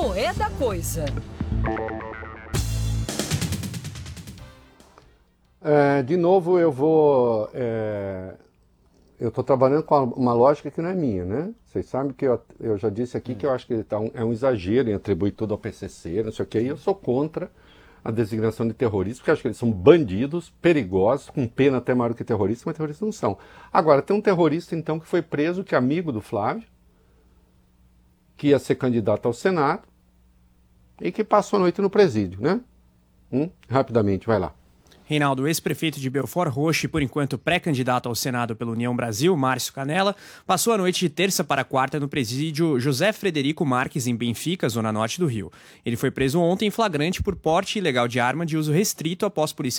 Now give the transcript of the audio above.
é da coisa. De novo, eu estou trabalhando com uma lógica que não é minha, né? Vocês sabem que eu já disse aqui que eu acho que é um exagero em atribuir tudo ao PCC, não sei o quê, e eu sou contra a designação de terroristas, porque eu acho que eles são bandidos, perigosos, com pena até maior que terroristas, mas terroristas não são. Agora, tem um terrorista, então, que foi preso, que é amigo do Flávio, que ia ser candidato ao Senado, e que passou a noite no presídio, né? Rapidamente, vai lá. Reinaldo, o ex-prefeito de Belford Roxo e, por enquanto, pré-candidato ao Senado pela União Brasil, Márcio Canella, passou a noite de terça para quarta no presídio José Frederico Marques, em Benfica, zona norte do Rio. Ele foi preso ontem em flagrante por porte ilegal de arma de uso restrito após policiais